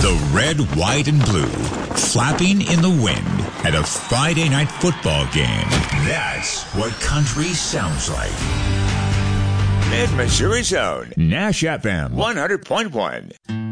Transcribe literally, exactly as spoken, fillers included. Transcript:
The red, white, and blue flapping in the wind at a Friday night football game. That's what country sounds like. Mid-Missouri's own Nash F M one hundred point one.